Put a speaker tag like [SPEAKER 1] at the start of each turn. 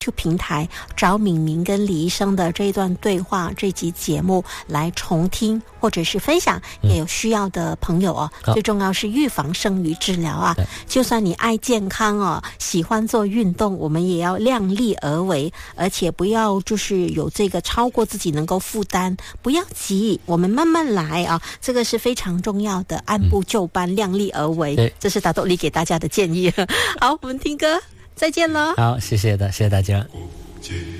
[SPEAKER 1] 平台找敏明跟李医生的这一段对话，这集节目来重听或者是分享给有需要的朋友哦。最重要是预防胜于治疗啊！就算你爱健康哦，喜欢做运动，我们也要量力而为，而且不要就是有这个超过自己能够负担，不要急，我们慢慢来啊！这个是非常重要的，按部就班，量力而为，这是达豆里给大家的建议。好，我们听歌。再见了。
[SPEAKER 2] 好，谢谢大家。